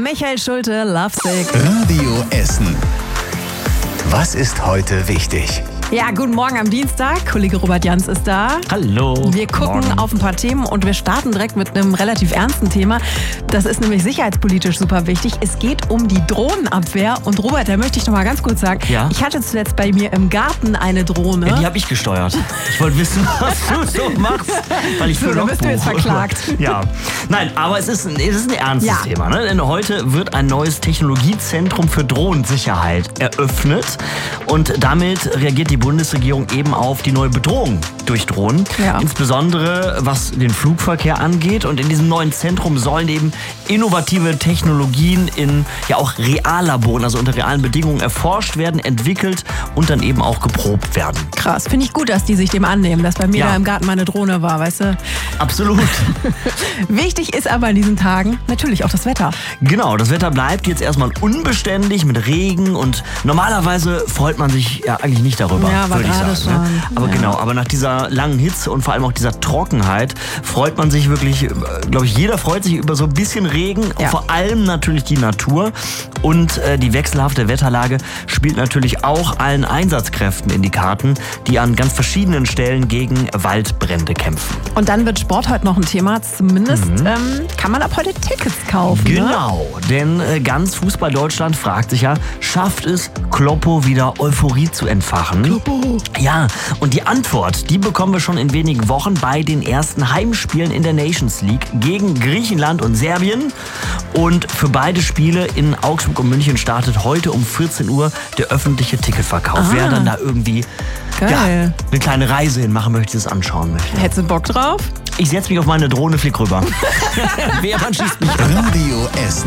Michael Schulte, Lovesick. Radio Essen. Was ist heute wichtig? Ja, guten Morgen am Dienstag. Kollege Robert Jans ist da. Hallo. Wir gucken auf ein paar Themen und wir starten direkt mit einem relativ ernsten Thema. Das ist nämlich sicherheitspolitisch super wichtig. Es geht um die Drohnenabwehr. Und Robert, da möchte ich noch mal ganz kurz sagen, Ja? ich hatte zuletzt bei mir im Garten eine Drohne. Ja, die habe ich gesteuert. Ich wollte wissen, was du so machst, weil ich So, für da bist du jetzt verklagt. Ja, nein, aber es ist ein ernstes Ja. Thema. Ne? Denn heute wird ein neues Technologiezentrum für Drohnensicherheit eröffnet. Und damit reagiert die Bundesregierung eben auf die neue Bedrohung durch Drohnen. Ja. Insbesondere was den Flugverkehr angeht. Und in diesem neuen Zentrum sollen eben innovative Technologien in ja auch Reallaboren, also unter realen Bedingungen erforscht werden, entwickelt und dann eben auch geprobt werden. Krass, finde ich gut, dass die sich dem annehmen, dass bei mir Ja. da im Garten meine Drohne war, weißt du. Absolut. Wichtig ist aber in diesen Tagen natürlich auch das Wetter. Genau, das Wetter bleibt jetzt erstmal unbeständig mit Regen und normalerweise freut man sich ja eigentlich nicht darüber, Ja, aber würde ich gerade sagen. Ne? schon. Aber Ja. genau, aber nach dieser langen Hitze und vor allem auch dieser Trockenheit freut man sich wirklich, glaube ich, jeder freut sich über so ein bisschen Regen, Ja. vor allem natürlich die Natur und die wechselhafte Wetterlage spielt natürlich auch allen Einsatzkräften in die Karten, die an ganz verschiedenen Stellen gegen Waldbrände kämpfen. Und dann wird Sport heute noch ein Thema. Zumindest kann man ab heute Tickets kaufen. Ne? Genau, denn ganz Fußball-Deutschland fragt sich ja, schafft es Kloppo wieder Euphorie zu entfachen? Kloppo. Ja, und die Antwort, die bekommen wir schon in wenigen Wochen bei den ersten Heimspielen in der Nations League gegen Griechenland und Serbien. Und für beide Spiele in Augsburg und München startet heute um 14 Uhr der öffentliche Ticketverkauf. Ah. Wer dann da irgendwie Geil. eine kleine Reise hinmachen möchte, es anschauen möchte. Hättest du Bock drauf? Ich setze mich auf meine Drohne, flieg rüber. Wer schießt mich an? Radio Essen.